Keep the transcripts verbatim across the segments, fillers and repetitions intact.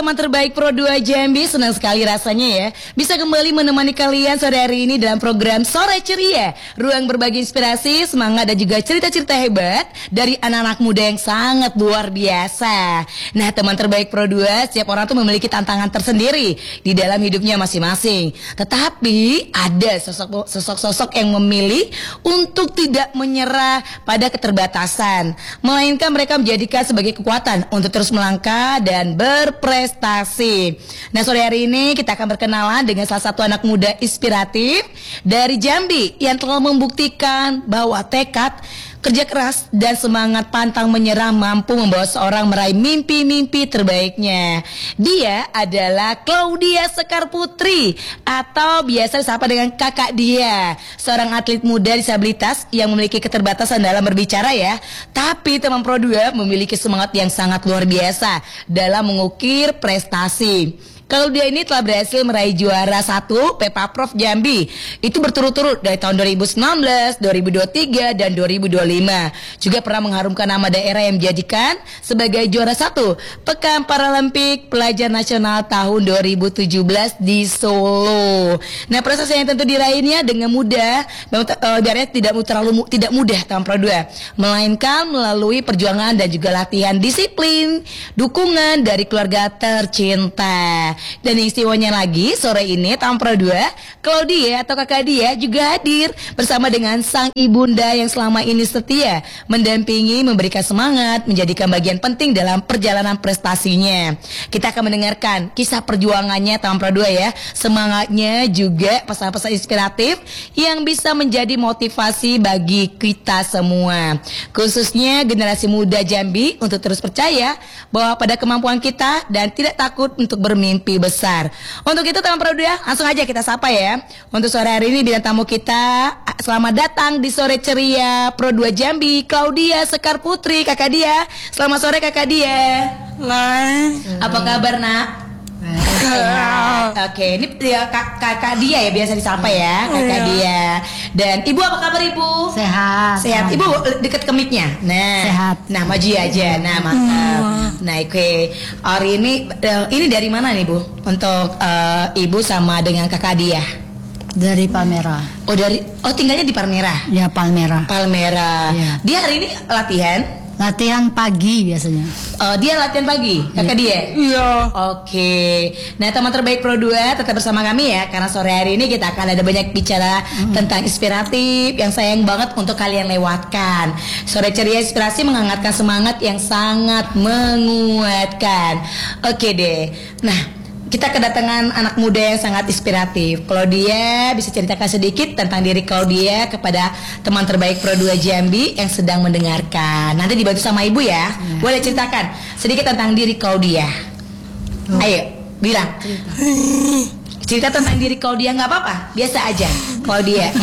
teman terbaik Pro dua Jambi, senang sekali rasanya ya bisa kembali menemani kalian sore hari ini dalam program Sore Ceria, ruang berbagi inspirasi, semangat dan juga cerita-cerita hebat dari anak-anak muda yang sangat luar biasa. Nah, teman terbaik Pro dua, setiap orang tuh memiliki tantangan tersendiri di dalam hidupnya masing-masing. Tetapi ada sosok-sosok yang memilih untuk tidak menyerah pada keterbatasan, melainkan mereka menjadikan sebagai kekuatan untuk terus melangkah dan berprestasi. Nah, sore hari ini kita akan berkenalan dengan salah satu anak muda inspiratif dari Jambi yang telah membuktikan bahwa tekad, kerja keras dan semangat pantang menyerah mampu membawa seorang meraih mimpi-mimpi terbaiknya. Dia adalah Claudia Sekar Putri atau biasa disapa dengan kakak dia, seorang atlet muda disabilitas yang memiliki keterbatasan dalam berbicara ya. Tapi teman Pro dua memiliki semangat yang sangat luar biasa dalam mengukir prestasi. Kalau dia ini telah berhasil meraih juara satu Pepaprov Jambi itu berturut-turut dari tahun dua ribu sembilan belas, dua ribu dua puluh tiga, dan dua ribu dua puluh lima. Juga pernah mengharumkan nama daerah yang menjadikan sebagai juara satu Pekan Paralimpik Pelajar Nasional tahun dua ribu tujuh belas di Solo. Nah, prestasi yang tentu diraihnya dengan mudah, biarnya tidak terlalu tidak mudah tahun Pro dua, melainkan melalui perjuangan dan juga latihan disiplin, dukungan dari keluarga tercinta. Dan yang istimewanya lagi, sore ini Tam Pro dua, Claudia atau kakak dia juga hadir bersama dengan sang ibunda yang selama ini setia mendampingi, memberikan semangat, menjadikan bagian penting dalam perjalanan prestasinya. Kita akan mendengarkan kisah perjuangannya Tam Pro dua ya, semangatnya juga pesan-pesan inspiratif yang bisa menjadi motivasi bagi kita semua, khususnya generasi muda Jambi untuk terus percaya bahwa pada kemampuan kita dan tidak takut untuk bermimpi besar. Untuk itu teman Pro dua, langsung aja kita sapa ya. Untuk sore hari ini bintang tamu kita, selamat datang di Sore Ceria Pro dua Jambi, Claudia Sekar Putri, kakak dia. Selamat sore kakak dia. Lai. Apa kabar nak? Oke, ini ya, kak, kakak dia ya biasa disapa ya, kakak dia. Dan ibu apa kabar ibu? Sehat. Sehat. Ibu deket ke mic-nya. Nah, sehat. Nah, maju aja. Nah, mantap. Nah, oke. Okay. Hari ini ini dari mana nih Bu? Untuk uh, ibu sama dengan kakak dia? Dari Palmera. Oh, dari oh tinggalnya di Palmera. Ya, Palmera. Palmera. Ya. Dia hari ini latihan? Latihan pagi biasanya. Oh, dia latihan pagi, kakak dia? Iya. Oke. Nah, teman terbaik Pro dua tetap bersama kami ya, karena sore hari ini kita akan ada banyak bicara hmm. tentang inspiratif yang sayang banget untuk kalian lewatkan. Sore Ceria Inspirasi menghangatkan semangat yang sangat menguatkan. Oke deh. Nah, kita kedatangan anak muda yang sangat inspiratif. Claudia bisa ceritakan sedikit tentang diri Claudia kepada teman terbaik Pro dua Jambi yang sedang mendengarkan. Nanti dibantu sama ibu ya. ya. Boleh ceritakan sedikit tentang diri Claudia. Oh. Ayo, bilang. Cerita tentang diri Claudia, nggak apa-apa, biasa aja. Claudia.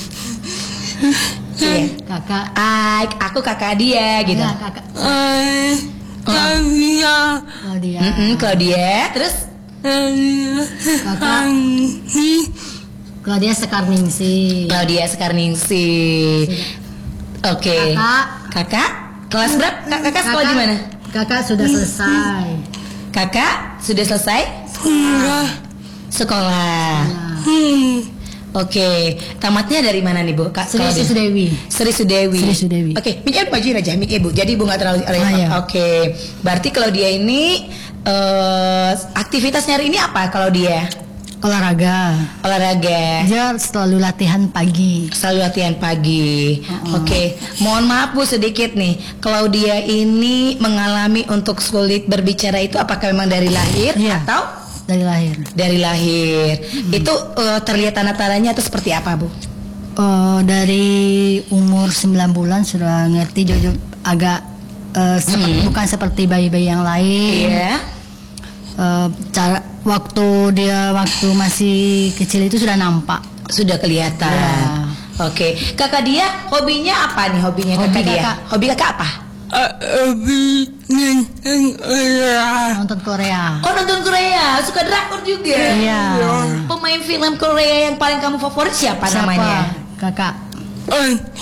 Iya. Kakak. Ay, aku kakak dia gitu. Ya, kakak. Uh, Claudia. Claudia. Claudia. Terus? Kakak Claudia Sekarningsi. Claudia Sekarningsi. Oke. Okay. Kakak. Kakak kelas berapa? Kakak sekolah di mana? Kakak sudah selesai. Kakak sudah selesai? Sekolah. Sekolah. Hmm. Oke, okay. Tamatnya dari mana nih Bu? Kak Sri Sudewi. Sri Sudewi. Sri Sudewi. Oke, okay. Mungkin majuin aja mik Ibu. Jadi Ibu nggak terlalu. Ah, iya. Oke, okay. Berarti kalau dia ini uh, aktivitasnya hari ini apa? Kalau dia olahraga. Olahraga. Dia selalu latihan pagi. Selalu latihan pagi. Uh-uh. Oke, okay. Mohon maaf Bu sedikit nih. Kalau dia ini mengalami untuk sulit berbicara itu apakah memang dari lahir yeah. atau? Dari lahir. Dari lahir. Hmm. Itu uh, terlihat tanda-tandanya atau seperti apa, Bu? Uh, dari umur sembilan bulan sudah ngerti Jojo agak uh, sep- hmm. bukan seperti bayi-bayi yang lain. Iya. Yeah. Uh, cara waktu dia waktu masih kecil itu sudah nampak. Sudah kelihatan. Yeah. Oke. Okay. Kakak dia hobinya apa nih? Hobinya Hobi kakak dia? kakak. Hobi kakak apa? Hobi nonton Korea. Nonton Korea. Oh, nonton Korea, suka drakor juga. Iya. Pemain film Korea yang paling kamu favorit siapa, siapa? namanya? Kakak.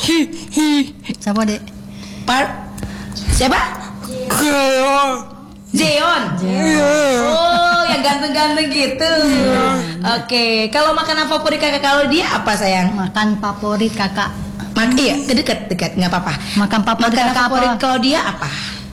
Siapa dek? Par? Siapa? Korea. Jeon. Oh, yang ganteng-ganteng gitu. Oke, kalau makanan favorit kakak kalau dia apa sayang? Makan favorit kakak. Mak iya, dekat dekat nggak apa-apa. Makan favorit Makanan kakak favorit apa? kalau dia apa?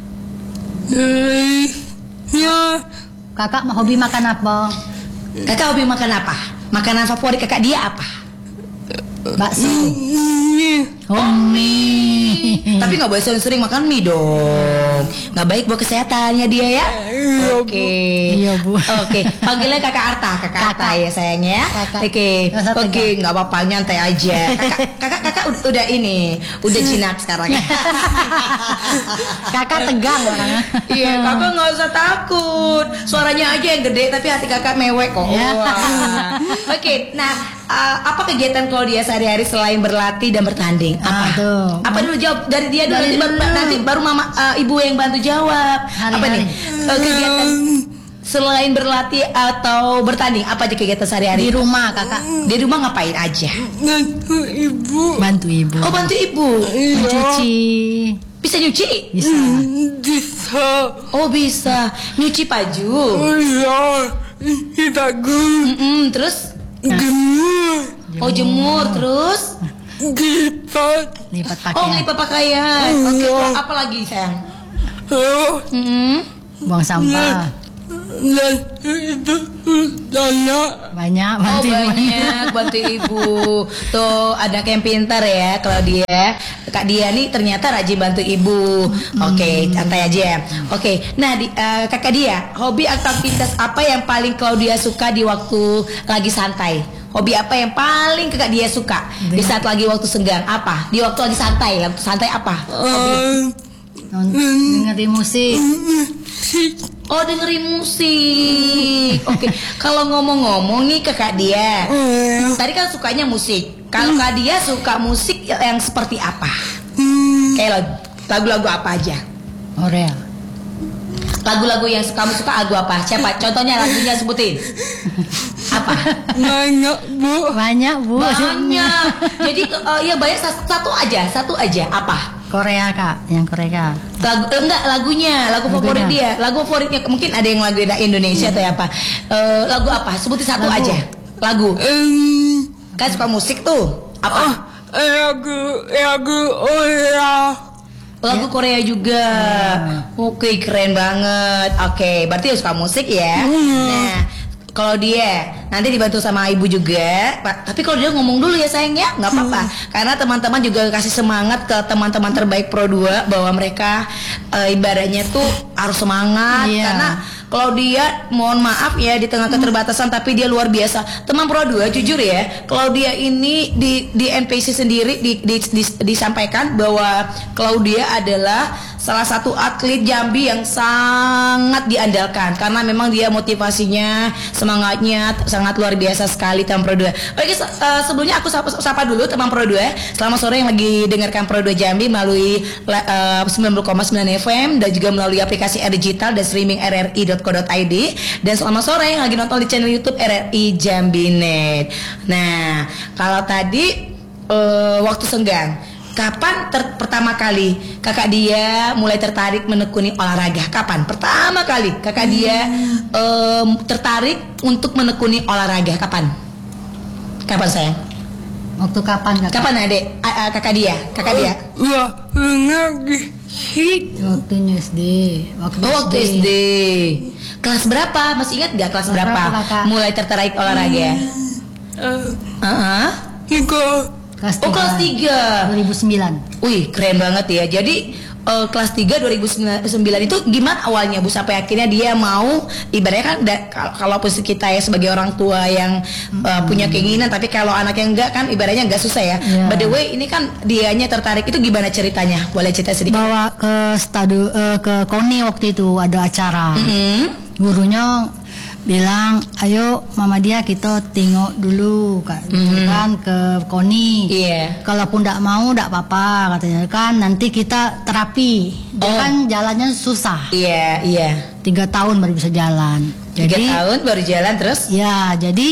Ya, Kakak mau hobi makan apa? Kakak hobi makan apa? Makanan favorit kakak dia apa? Bakso. ini Oh, mie. Tapi nggak boleh sering-sering makan mie dong. Nggak baik buat kesehatannya dia ya. Oke. Iya, Bu. Oke. Panggilnya kakak Arta, kakak Arta Kakak. ya sayangnya. Kakak. Oke. Nggak usah Oke, tegang. nggak apa-apa nyantai aja. Kakak, kakak, kakak ud- udah ini, udah jinak sekarang. Kakak tegang orangnya. Iya, kakak nggak usah takut. Suaranya aja yang gede, tapi hati kakak mewek kok. Ya. Wah. Oke, nah uh, apa kegiatan Claudia sehari-hari selain berlatih dan bertanding? Apa? Aduh. Apa dulu jawab dari dia dulu, Dari nanti baru, dulu. nanti baru mama uh, ibu yang bantu jawab. Hari-hari. Apa nih? Uh, kegiatan selain berlatih atau bertanding, apa aja kegiatan Di sehari-hari? rumah kakak Di rumah ngapain aja? bantu ibu. bantu ibu. Oh, bantu ibu. Mencuci. Bisa nyuci? Bisa. Bisa. Oh, bisa. Nyuci baju. Oh ya, ini bagus. Mm-mm, terus Gemuk. oh jemur terus. Lipat. Lipat Oh, pakaian. ngelipat pakaian. Oke, terus apa lagi sayang? Oh, Hmm. Buang sampah. dan itu banyak. Banyak Oh bantu ibu. banyak bantu ibu. Tuh anak yang pintar ya kalau dia. Kak dia nih ternyata rajin bantu ibu. Oke, santai aja. Oke, nah di, eh, kakak dia, hobi aktivitas apa yang paling Claudia suka di waktu lagi santai? Hobi apa yang paling kakak dia suka di saat lagi waktu senggang? Apa? Di waktu lagi santai, waktu santai apa? Hobi? Um, Dengerin musik. Oh dengerin musik. Oke, kalau ngomong-ngomong nih ke Kak dia, tadi kan sukanya musik. Kalau Kak dia suka musik yang seperti apa? Kayak lagu- lagu-lagu apa aja? Korea. Lagu-lagu yang kamu suka lagu apa? Siapa? Contohnya lagunya sebutin. Apa? banyak bu. Banyak bu. Banyak. Jadi eh, ya banyak satu aja, satu aja. Apa? Korea kak, yang Korea. Lagu eh, enggak lagunya, lagu Lagunya. favorit dia. Lagu favoritnya mungkin ada yang lagu Indonesia atau apa? Eh, lagu apa? Sebutin satu Lagu. aja. Lagu. Um, Kan suka musik tuh. Apa? lagu lagu oh ya. Lagu Korea juga. Oke, keren banget. Oke, berarti suka musik ya. Nah, kalau dia nanti dibantu sama ibu juga. Pak, tapi kalau dia ngomong dulu ya sayang ya, nggak apa-apa. Karena teman-teman juga kasih semangat ke teman-teman terbaik Pro dua bahwa mereka eh, ibaratnya tuh harus semangat Iya. karena kalau dia mohon maaf ya di tengah keterbatasan tapi dia luar biasa. Teman Pro dua jujur ya, Claudia ini di di N P C sendiri di, di, di- disampaikan bahwa Claudia adalah salah satu atlet Jambi yang sangat diandalkan karena memang dia motivasinya, semangatnya t- sangat luar biasa sekali teman Pro dua. Oke, se- eh, sebelumnya aku sapa, sapa dulu teman Pro dua. Selamat sore yang lagi dengarkan Pro dua Jambi melalui la- eh, sembilan puluh koma sembilan F M dan juga melalui aplikasi R Digital dan streaming r r i dot co dot i d dan selamat sore yang lagi nonton di channel YouTube R R I Jambinet. Nah, kalau tadi eh, waktu senggang, kapan ter- pertama kali kakak dia mulai tertarik menekuni olahraga? Kapan pertama kali kakak dia em, tertarik untuk menekuni olahraga? Kapan? Kapan sayang? Waktu kapan kakak? Kapan adek? A- a- kakak dia, kakak dia. Wah, lagi hit. Waktu S D. Waktu, Oh, waktu S D. Kelas berapa? Masih ingat gak kelas Kelas berapa? berapa, Kakak? Mulai tertarik olahraga? Uh, Heeh. Iko. Kelas Oh, kelas tiga. dua ribu sembilan. Wih, keren banget ya. Jadi eh, kelas tiga dua ribu sembilan itu gimana awalnya Bu sampai akhirnya dia mau ibaratnya kan da- kalau kalau posisi kita ya sebagai orang tua yang eh, punya keinginan tapi kalau anaknya enggak kan ibaratnya enggak susah ya. Iya. By the way, ini kan dianya tertarik itu gimana ceritanya? Boleh cerita sedikit? Bawa ke stadu eh, ke Koni waktu itu ada acara. Hmm. Gurunya bilang, ayo mama dia kita tengok dulu Kak, gitu kan ke Koni. Iya. Kalaupun tidak mau tidak apa-apa katanya kan, nanti kita terapi. Dia Oh. kan jalannya susah, Iya, iya. tiga tahun baru bisa jalan. Tiga Jadi tahun baru jalan terus? ya jadi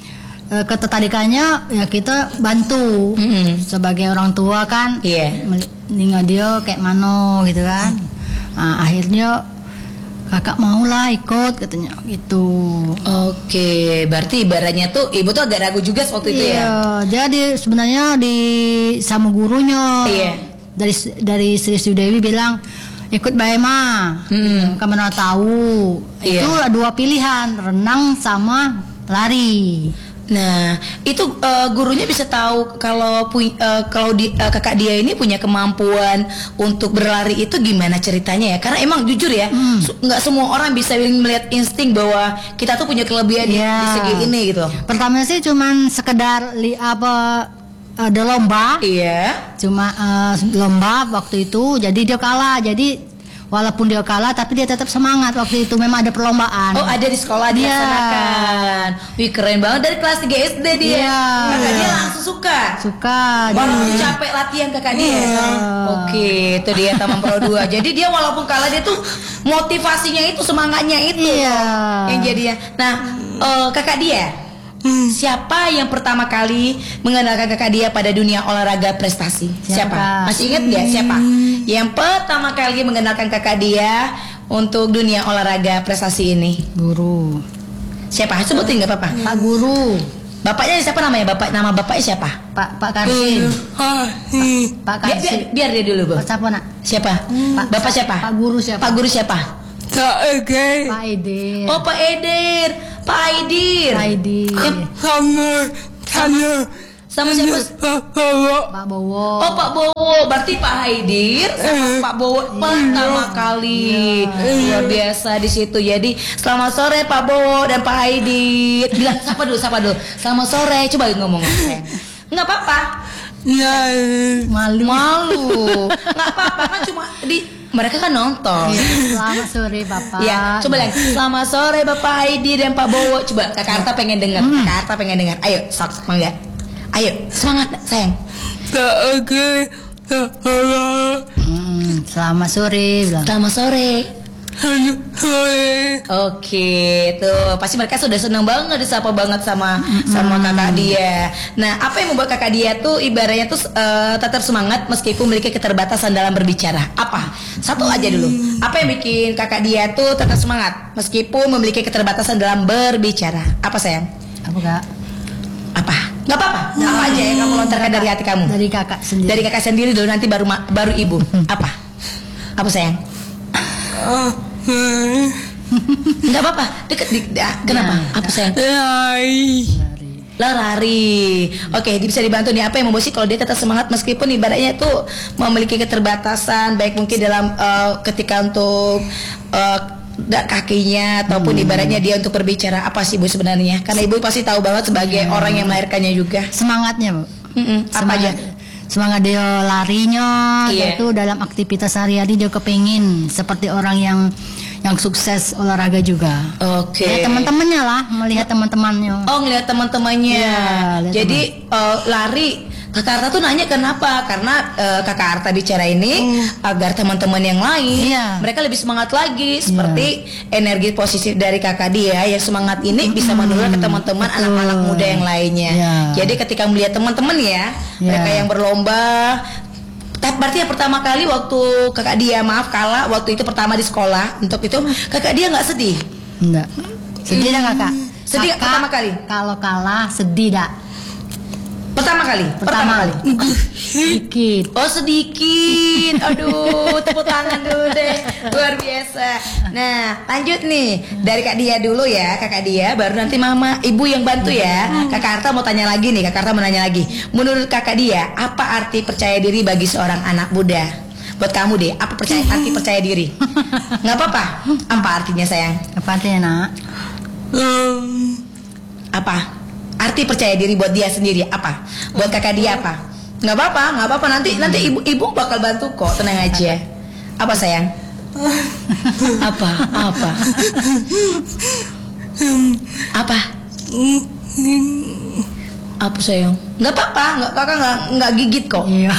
eh, ketertarikannya ya kita bantu Mm-mm. sebagai orang tua kan. Iya. Ninggal dia kayak mano gitu kan. Nah, akhirnya kakak maulah ikut katanya gitu. Oke, berarti ibaratnya tuh ibu tuh agak ragu juga waktu itu ya. Iya, jadi sebenarnya di sama gurunya. Iya. Dari dari Sri Sudewi bilang ikut Bae Ma. Hmm. Kamu mana tahu. Iya. Itu dua pilihan, renang sama lari. Nah, itu uh, gurunya bisa tahu kalau pu- uh, kalau di, uh, kakak dia ini punya kemampuan untuk berlari itu gimana ceritanya ya? Karena emang jujur ya, Hmm. su- nggak semua orang bisa melihat insting bahwa kita tuh punya kelebihan di- Iya. di segi ini gitu. Pertama sih cuman sekedar li apa ada lomba. Iya. Cuma eh, lomba waktu itu, jadi dia kalah. Jadi walaupun dia kalah, tapi dia tetap semangat waktu itu. Memang ada perlombaan. Oh, ada di sekolah Iya. dilaksanakan. Wih, keren banget, dari kelas tiga S D dia. Iya. Kakak dia langsung suka. Suka. Walaupun Jadi- capek latihan kakak dia. Iya. Oke, itu dia Taman Pro dua. Jadi dia walaupun kalah dia tuh motivasinya itu, semangatnya itu. Iya. Yang jadinya. Nah, eh, kakak dia siapa yang pertama kali mengenalkan kakak dia pada dunia olahraga prestasi? Siapa? Siapa? Masih ingat nggak siapa? Yang pertama kali mengenalkan kakak dia untuk dunia olahraga prestasi ini? Guru. Siapa? Sebutin nggak apa-apa. Pak Guru. Bapaknya siapa namanya? Bapak nama bapaknya siapa? Pak Pak Karsin. Hari Pak Biar, biar, Karsin. biar dia dulu, Bu. Pak siapa nak? Siapa? Pak- Bapak siapa? Pak Guru siapa? Pak Guru siapa? tak ada Pak Ede. Oh, Pak Edir. Pak Aidir. Pak Edi. sama sama Sama siapa? bawa Pak Bowo. Oh, Pak Bowo. Berarti Pak Haidir sama Pak Bowo pertama kali. Luar biasa di situ. Jadi, selamat sore Pak Bowo dan Pak Haidir. Bilang sapa dulu, sapa dulu. Selamat sore. Coba ngomong. Enggak apa-apa. ya Malu. Malu. Enggak apa-apa, kan cuma di mereka kan nonton. Iya, selamat sore Bapak. Ya, coba lagi. Selamat sore Bapak Haidir dan Pak Bowo. Coba Kakak Arta pengen dengar. Kakak Arta pengen dengar. Ayo, sok semangat. Ayo, semangat sayang. tak ada tak Hmm, selamat sore bilang. Selamat sore. ada sore Oke, tuh pasti mereka sudah senang banget disapa banget sama sama kakak dia. Nah, apa yang membuat kakak dia tuh ibaratnya tuh eh, tetap semangat meskipun memiliki keterbatasan dalam berbicara? Apa? Satu aja dulu. Apa yang bikin kakak dia tuh tetap semangat meskipun memiliki keterbatasan dalam berbicara? Apa sayang? Apa kak? Apa? Nggak apa-apa. Apa aja yang kamu lontarkan dari hati kamu? Dari kakak sendiri. Dari kakak sendiri dulu, nanti baru ma- baru ibu. Apa? Apa sayang? Nggak apa-apa. Deket. Di, ah, kenapa? Apa sayang? lari Lah lari. Oke, dia bisa dibantu nih. Apa yang membuat sih kalau dia tetap semangat meskipun ibaratnya tuh memiliki keterbatasan baik mungkin dalam eh, ketika untuk eh, da- kakinya ataupun ibaratnya dia untuk berbicara, apa sih Bu sebenarnya? Karena Ibu pasti tahu banget sebagai orang yang melahirkannya juga. Semangatnya Bu. Mm-mm, apa Semangat. aja? Semangat dia larinya, Iya. itu dalam aktivitas sehari-hari dia kepingin seperti orang yang yang sukses olahraga juga. Oke. Ya, teman-temannya lah, melihat teman-temannya. Oh, ngeliat teman-temannya. Iya, lihat Jadi eh, lari. Kakak Arta tuh nanya kenapa? Karena eh, Kakak Arta bicara ini agar teman-teman yang lain Iya. mereka lebih semangat lagi. Seperti energi positif dari kakak dia yang semangat ini bisa menular ke teman-teman betul. anak-anak muda yang lainnya. Iya. Jadi ketika melihat teman-teman ya, Iya. mereka yang berlomba. Tapi berarti yang pertama kali waktu kakak dia maaf kalah waktu itu pertama di sekolah untuk itu kakak dia nggak sedih. Enggak. Sedih dah kakak. Sedih Kakak pertama kali? Kalau kalah sedih dah. Pertama kali. Pertama. kali. Sedikit. Oh sedikit, aduh tepuk tangan dulu deh, luar biasa. Nah lanjut nih dari kak dia dulu ya, kakak dia, baru nanti mama, ibu yang bantu ya. Kakak Arta mau tanya lagi nih, kakak Arta mau nanya lagi. Menurut kakak dia, apa arti percaya diri bagi seorang anak muda? Buat kamu deh, apa percaya arti percaya diri? Nggak apa-apa, apa artinya sayang? Apa artinya nak? um, Apa? Arti percaya diri buat dia sendiri apa? Buat kakak dia apa? Nggak apa-apa, nggak apa-apa nanti nanti ibu ibu bakal bantu kok, tenang aja. Apa sayang? Apa? Apa? Apa? Apa sayang? Nggak apa-apa, nggak kakak nggak nggak gigit kok. Iya.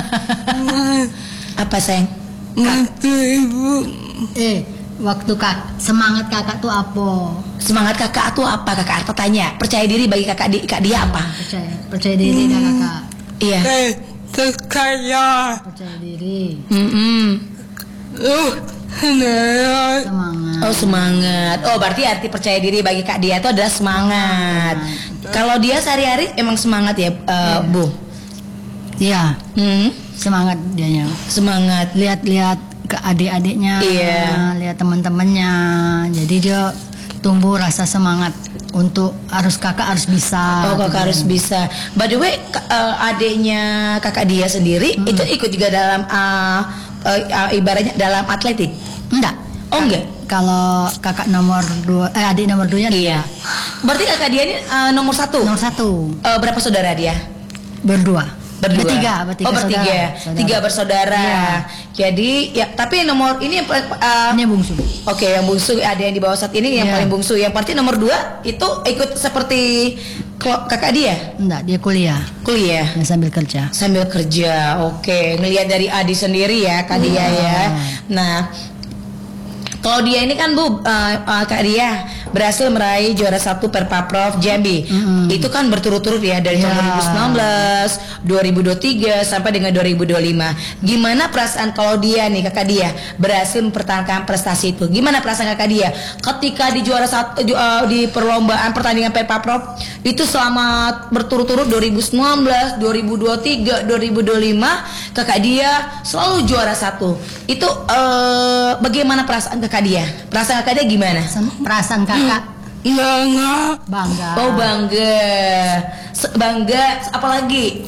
Apa sayang? mati ibu eh, waktu kak semangat kakak tuh apa? Semangat kakak tuh apa? Kakak Arta tanya. Percaya diri bagi kakak di, kak dia apa? Percaya, percaya diri dah kakak. Iya. eh terkaya Percaya diri. Mm-mm. uh semangat. Semangat. Oh semangat. Oh berarti arti percaya diri bagi Kak Dia itu adalah semangat. Kalau dia sehari-hari emang semangat ya, uh, Bu? Iya, Hmm, semangat dianya. semangat. Lihat-lihat ke adik-adiknya, Iya. lihat teman-temannya. Jadi dia tumbuh rasa semangat untuk harus kakak harus bisa. Oh kakak harus bisa. By the way, ka- uh, adiknya kakak dia sendiri Hmm. itu ikut juga dalam uh, uh, uh, ibaratnya dalam atletik. Enggak. Oh enggak. Kalau kakak nomor dua, eh adik nomor dua nya Iya. Berarti kakak dia ini uh, nomor satu. nomor satu Uh, berapa saudara dia? berdua. Berdua. Bertiga, bertiga oh bertiga. saudara. Saudara. Tiga bersaudara. Iya. Jadi ya tapi nomor ini yang paling, uh, Ini yang bungsu. Oke, yang bungsu ada yang di bawah saat ini yang Iya. paling bungsu. Yang berarti nomor dua itu ikut seperti klo- kakak dia Enggak, dia kuliah. kuliah Dia sambil kerja. sambil kerja. Oke, ngelihat dari Adi sendiri ya Kak Dia ya. Nah, kalau dia ini kan Bu, uh, uh, Kak Dia berhasil meraih juara satu Perpaprov Jambi. Mm-mm. Itu kan berturut-turut ya dari tahun Ya. dua ribu sembilan belas, dua ribu dua puluh tiga sampai dengan dua ribu dua puluh lima. Gimana perasaan kalau dia nih Kakak Dia berhasil mempertahankan prestasi itu? Gimana perasaan Kakak Dia ketika di juara satu ju- uh, di perlombaan pertandingan Perpaprov itu selama berturut-turut dua ribu sembilan belas, dua ribu dua puluh tiga, dua ribu dua puluh lima Kakak Dia selalu juara satu. Itu uh, bagaimana perasaan Kakak Dia? Perasaan Kakak Dia gimana? Sen- Perasaan kakak Bangga. bangga. Oh bangga, Se- bangga, apalagi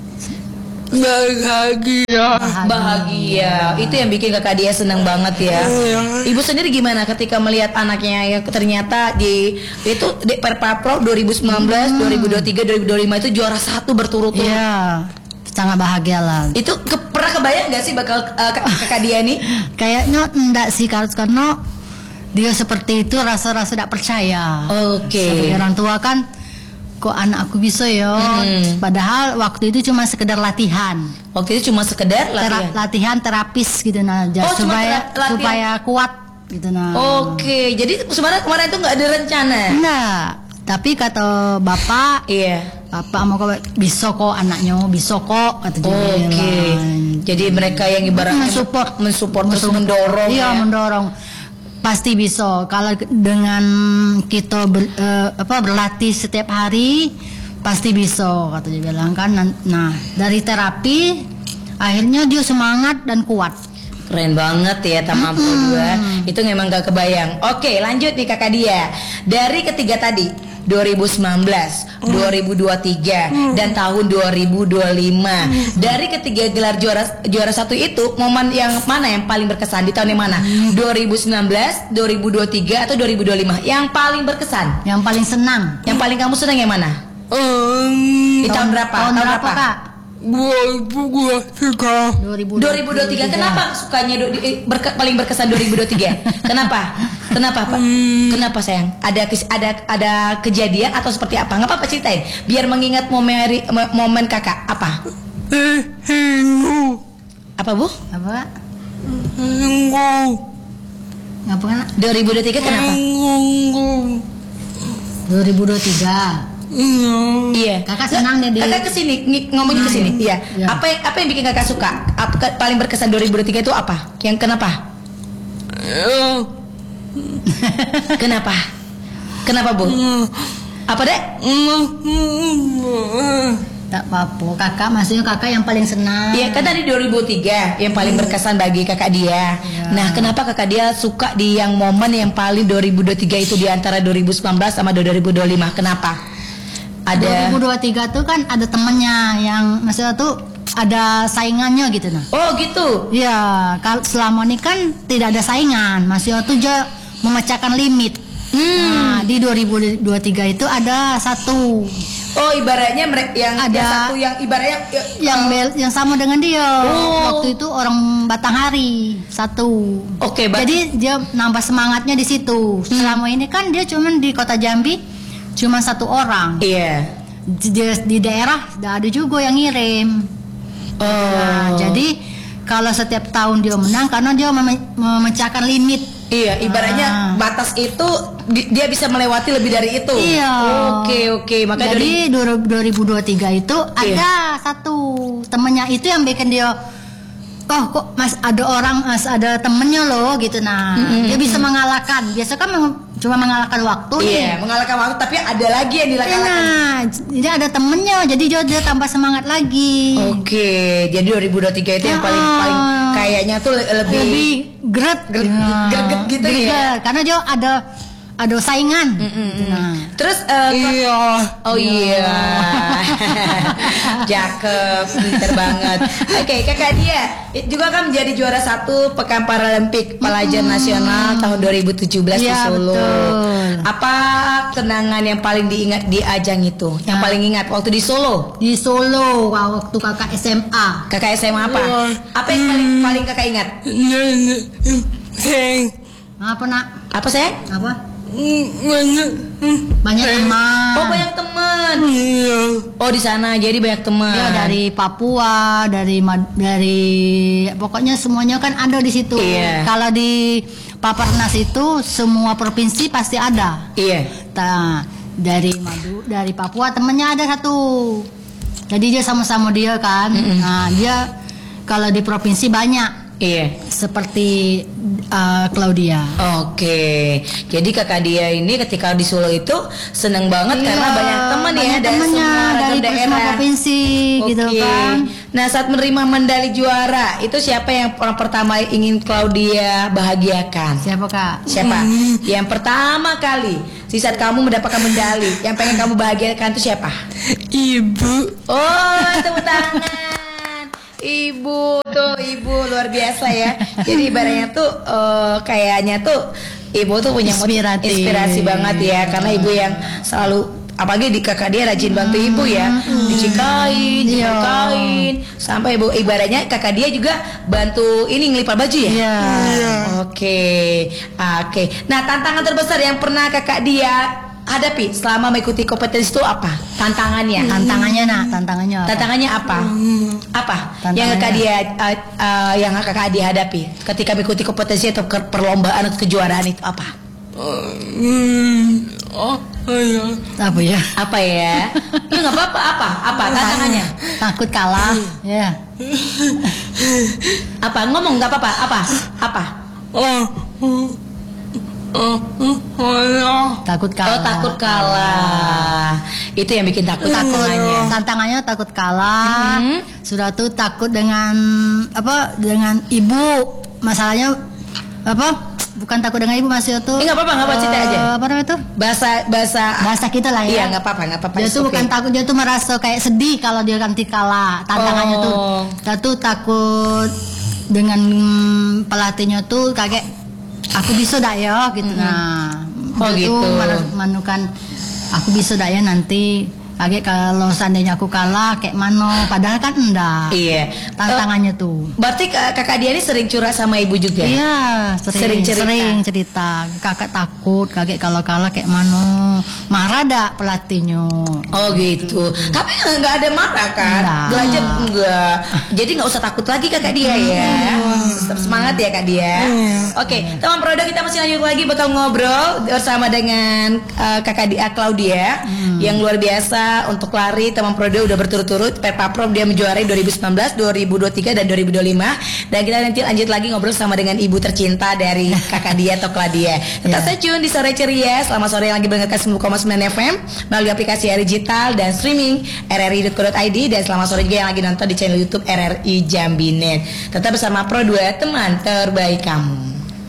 Bahagia. bahagia. Itu yang bikin Kakak Dia senang banget ya. Iya. Ibu sendiri gimana ketika melihat anaknya yang ternyata di itu di Perpaprov dua ribu sembilan belas, dua ribu dua puluh tiga, dua ribu dua puluh lima itu juara satu berturut-turut. Iya, sangat bahagia lah. Itu ke- pernah kebayang gak sih bakal uh, Kak- Kakak Dia nih? Kayaknya enggak sih karena karena dia seperti itu rasa-rasa tidak percaya. Oke. Sebagai orang tua kan, kok anak aku bisa ya? Hmm. Padahal waktu itu cuma sekedar latihan, Oke, itu cuma sekedar Tera- latihan. latihan terapis gitu nah, ja- Oh, cuma supaya tera- latihan. supaya kuat gitu nah. Oke, jadi sebenarnya kemarin itu nggak ada rencana. Enggak, tapi kata bapak, Iya. bapak mau kok bisa kok anaknya, bisa kok kata dia. Oke. bilang. Jadi mereka yang ibaratnya mensupport mensupport terus mensupport. mendorong Iya, ya. mendorong. Pasti bisa kalau ke- dengan kita ber- eh, apa berlatih setiap hari pasti bisa kata dia bilang kan. Nah, dari terapi akhirnya dia semangat dan kuat. Keren banget ya Tamam dua. Itu memang gak kebayang. Oke, lanjut nih Kakak Dia. Dari ketiga tadi dua ribu sembilan belas, dua ribu dua puluh tiga dan tahun dua ribu dua puluh lima. Dari ketiga gelar juara juara satu itu momen yang mana yang paling berkesan di tahun yang mana? dua ribu sembilan belas, dua ribu dua puluh tiga atau dua ribu dua puluh lima? Yang paling berkesan? Yang paling senang. Yang paling kamu senang yang mana? Um, Di tahun berapa? Tahun berapa, Kak? gua ibu gua suka. dua ribu dua ribu dua puluh tiga. Kenapa sukanya du- di- berke- paling berkesan dua ribu dua puluh tiga? Kenapa? Kenapa Pak? Kenapa sayang? Ada kes- ada ada kejadian atau seperti apa? Nggak apa-apa ceritain. Biar mengingat momen momen kakak. Apa? Eh, Minggu. Apa Bu? Apa? Minggu. Ngapa kan? dua ribu dua puluh tiga kenapa? Minggu. dua ribu dua puluh tiga. Iya. Iya. Kakak senang deh, Dek. Kakak kesini ng- ngomongnya kesini. Iya. Iya. Apa yang apa yang bikin kakak suka? Apa ke- paling berkesan dua ribu dua puluh tiga itu apa? Yang kenapa? Iya. Kenapa? Kenapa Bu? Apa dek? Tak apa-apa. Kakak maksudnya kakak yang paling senang. Iya kan tadi dua ribu tiga yang paling berkesan bagi kakak dia. Iya. Nah kenapa kakak dia suka di yang momen yang paling dua ribu dua puluh tiga itu di antara dua ribu sembilan belas sama dua ribu dua puluh lima? Kenapa? dua Ada. ribu dua puluh tiga tuh kan ada temennya yang maksudnya tuh ada saingannya gitu nah. Oh gitu. Iya, kalau selama ini kan tidak ada saingan, maksudnya tuh dia memecahkan limit. Hmm. Nah, di dua ribu dua puluh tiga itu ada satu Oh ibaratnya mereka yang Ada. yang satu yang ibaratnya ya, yang bel- yang sama dengan dia. Oh. Waktu itu orang Batanghari satu. Oke, Bat- Jadi dia nambah semangatnya di situ. Selama ini kan dia cuman di kota Jambi cuma satu orang. Iya. Di, di- di daerah ada juga yang ngirim. Oh. Nah, jadi kalau setiap tahun dia menang karena dia meme- memecahkan limit. Iya, ibaratnya Ah. batas itu di- dia bisa melewati lebih dari itu. Iya. Oke, oke. Maka dari Jadi dua ribu dua puluh tiga itu ada satu temennya itu yang bikin dia oh kok mas ada orang mas ada temennya loh gitu, nah Mm-mm. dia bisa mengalahkan. Biasa kan meng- cuma mengalahkan waktu Iya, nih. mengalahkan waktu tapi ada lagi yang dilakukan. Nah, jadi ada temennya, jadi dia, dia tambah semangat lagi. Oke, jadi dua ribu dua puluh tiga itu yang Ya. paling paling kayaknya tuh le- lebih, Lebih gret, Gret- Ya. greget gitu ya. Greget, karena dia ada ada saingan. Mm-mm. Nah, Terus eh, Iya. oh iya. Cakep, pinter banget. Oke, Kakak Dia juga kan menjadi juara satu Pekan Paralimpik Pelajar Nasional tahun dua ribu tujuh belas di Iya, Solo. betul. Apa kenangan yang paling diingat di ajang itu? Yang Nah. paling ingat waktu di Solo? di Solo waktu kakak S M A. Kakak S M A apa? Wah. Apa yang paling paling Kakak ingat? Heng. Apa nak? Apa saya? Apa? Banyak. Banyak teman. Oh, banyak teman. Iya. Oh, di sana jadi banyak teman. Ya dari Papua, dari Mad- dari pokoknya semuanya kan ada di situ. Iya. Kalau di Papernas itu semua provinsi pasti ada. Iya. Nah, dari Madu, dari Papua temennya ada satu. Jadi dia sama-sama dia kan. Nah, dia kalau di provinsi banyak Iya. seperti uh, Claudia. Oke, jadi kakak dia ini ketika di Solo itu seneng banget Iya, karena banyak teman ya banyak dari temennya, semua ragam dari daerah. semua provinsi gitu Oke. kan. Nah, saat menerima medali juara itu siapa yang orang pertama ingin Claudia bahagiakan? Siapa kak? Siapa? Yang pertama kali di saat kamu mendapatkan medali, yang pengen kamu bahagiakan itu siapa? Ibu. Oh, tepuk tangan. Ibu tuh, ibu luar biasa ya. Jadi ibaratnya tuh eh, kayaknya tuh ibu tuh punya motiv- Inspiratif. inspirasi banget ya, karena ibu yang selalu apalagi di kakak dia rajin bantu ibu ya, dicikain, Iya. dicikain, sampai ibu ibaratnya kakak dia juga bantu ini ngelipar baju ya. Iya. Oke, oke. Nah, tantangan terbesar yang pernah kakak dia hadapi selama mengikuti kompetisi itu apa? Tantangannya? Tantangannya nak, tantangannya apa? Tantangannya apa? Apa? Tantangannya. Yang kakak dia uh, uh, yang kakak dia hadapi ketika mengikuti kompetisi atau ke- perlombaan atau kejuaraan itu apa? Hmm. Oh, iya. Apa ya? Apa ya? Ya nggak apa-apa. Apa? Apa tantangannya? Takut kalah. Ya. Apa? Ngomong nggak apa-apa. Apa? Apa? Oh. Oh. Oh, iya. Takut kalah. Oh, takut kalah. Itu yang bikin takut tantangannya. Tantangannya takut kalah. Mhm. Sudah tuh takut dengan apa? Dengan ibu. Masalahnya apa? Bukan takut dengan ibu, maksudnya tuh. Eh, nggak apa-apa, nggak apa-apa, cerita eh, aja. Apa namanya tuh? Bahasa bahasa. Bahasa kita lah ya. Iya, nggak apa-apa, nggak apa-apa. Dia It's tuh okay. bukan takut, dia tuh merasa kayak sedih kalau dia ganti kalah. Tantangannya Oh. tuh, dia tuh takut dengan pelatihnya tuh kayak aku bisa dak ya gitu. Nah, Oh, dia gitu. tuh mer- menukan aku bisa dak ya nanti. Kayak kalau seandainya aku kalah kayak mana, padahal kan enggak. Iya. Tantangannya tuh. Berarti kak- kakak dia ini sering curhat sama ibu juga? Iya, Sering sering, cerita. sering cerita. Kakak takut, kakek kalau kalah kayak mana. Marah dak pelatihnya. Oh gitu. Tapi nggak ada marah kan? Enggak. Belajar enggak. Jadi nggak usah takut lagi kakak dia ya. Tetap semangat ya kak dia. Oke, teman produk kita masih lanjut lagi bakal ngobrol bersama dengan uh, kakak dia Claudia yang luar biasa untuk lari. Teman produk udah berturut-turut Perpaprom dia menjuarai dua ribu sembilan belas, dua ribu dua puluh tiga dan dua ribu dua puluh lima. Dan kita nanti lanjut lagi ngobrol sama dengan ibu tercinta dari kakak dia atau Claudia. Tetap stay tune di Sore Ceria. Selamat sore yang lagi mendengarkan sembilan koma sembilan F M melalui aplikasi R R I digital dan streaming r r i dot co dot i d, dan selamat sore juga yang lagi nonton di channel YouTube R R I Jambi Net. Tetap bersama Pro dua, teman terbaik kamu.